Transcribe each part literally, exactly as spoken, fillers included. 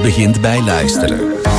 alles begint bij luisteren.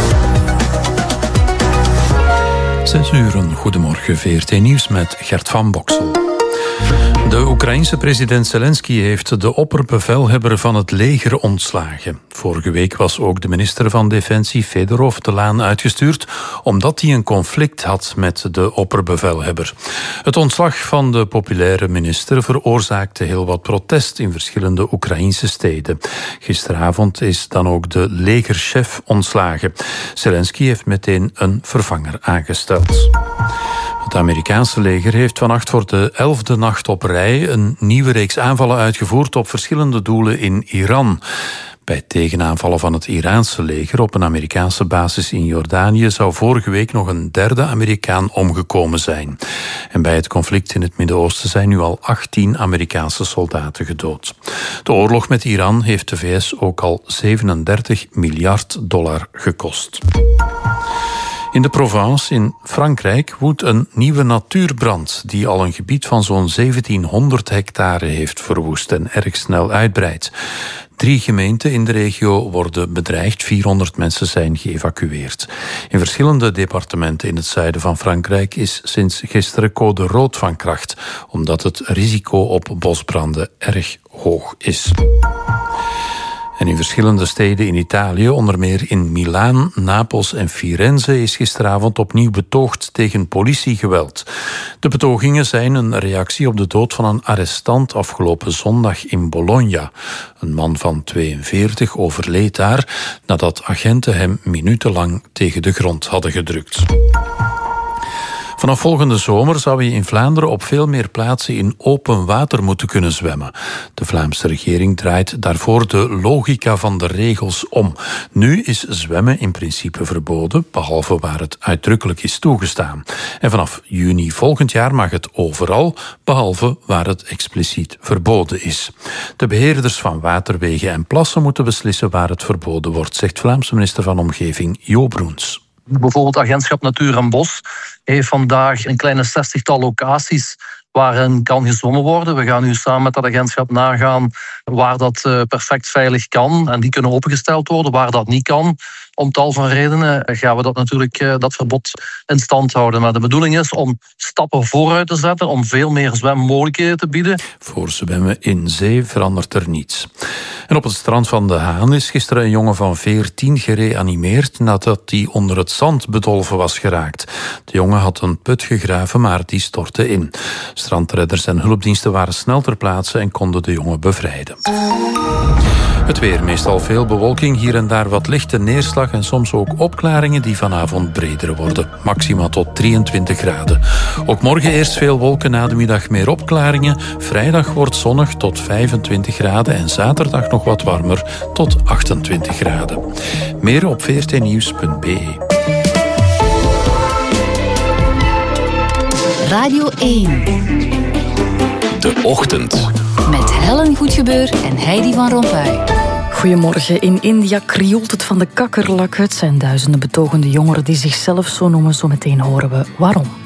Zes uur, goedemorgen, V R T Nieuws met Gert van Boksel. De Oekraïense president Zelensky heeft de opperbevelhebber van het leger ontslagen. Vorige week was ook de minister van Defensie Fedorov de laan uitgestuurd, omdat hij een conflict had met de opperbevelhebber. Het ontslag van de populaire minister veroorzaakte heel wat protest in verschillende Oekraïense steden. Gisteravond is dan ook de legerchef ontslagen. Zelensky heeft meteen een vervanger aangesteld. Het Amerikaanse leger heeft vannacht voor de elfde nacht op rij een nieuwe reeks aanvallen uitgevoerd op verschillende doelen in Iran. Bij tegenaanvallen van het Iraanse leger op een Amerikaanse basis in Jordanië zou vorige week nog een derde Amerikaan omgekomen zijn. En bij het conflict in het Midden-Oosten zijn nu al achttien Amerikaanse soldaten gedood. De oorlog met Iran heeft de V S ook al zevenendertig miljard dollar gekost. In de Provence in Frankrijk woedt een nieuwe natuurbrand die al een gebied van zo'n zeventienhonderd hectare heeft verwoest en erg snel uitbreidt. Drie gemeenten in de regio worden bedreigd, vierhonderd mensen zijn geëvacueerd. In verschillende departementen in het zuiden van Frankrijk is sinds gisteren code rood van kracht, omdat het risico op bosbranden erg hoog is. En in verschillende steden in Italië, onder meer in Milaan, Napels en Firenze, is gisteravond opnieuw betoogd tegen politiegeweld. De betogingen zijn een reactie op de dood van een arrestant afgelopen zondag in Bologna. Een man van tweeënveertig overleed daar nadat agenten hem minutenlang tegen de grond hadden gedrukt. Vanaf volgende zomer zou je in Vlaanderen op veel meer plaatsen in open water moeten kunnen zwemmen. De Vlaamse regering draait daarvoor de logica van de regels om. Nu is zwemmen in principe verboden, behalve waar het uitdrukkelijk is toegestaan. En vanaf juni volgend jaar mag het overal, behalve waar het expliciet verboden is. De beheerders van waterwegen en plassen moeten beslissen waar het verboden wordt, zegt Vlaamse minister van Omgeving Jo Broens. Bijvoorbeeld Agentschap Natuur en Bos heeft vandaag een kleine zestigtal locaties waarin kan gezwommen worden. We gaan nu samen met dat agentschap nagaan waar dat perfect veilig kan. En die kunnen opengesteld worden. Waar dat niet kan, om tal van redenen, gaan we dat natuurlijk dat verbod in stand houden. Maar de bedoeling is om stappen vooruit te zetten, om veel meer zwemmogelijkheden te bieden. Voor zwemmen in zee verandert er niets. En op het strand van De Haan is gisteren een jongen van veertien gereanimeerd nadat hij onder het zand bedolven was geraakt. De jongen had een put gegraven, maar die stortte in. Strandredders en hulpdiensten waren snel ter plaatse en konden de jongen bevrijden. Het weer, meestal veel bewolking, hier en daar wat lichte neerslag en soms ook opklaringen die vanavond breder worden. Maxima tot drieëntwintig graden. Ook morgen eerst veel wolken, na de middag meer opklaringen. Vrijdag wordt zonnig tot vijfentwintig graden en zaterdag nog wat warmer tot achtentwintig graden. Meer op v r t nieuws punt b e. Radio één. De Ochtend. Met Helen Goedgebeur en Heidi van Rompuy. Goedemorgen. In India krioelt het van de kakkerlak. Het zijn duizenden betogende jongeren die zichzelf zo noemen. Zometeen horen we waarom.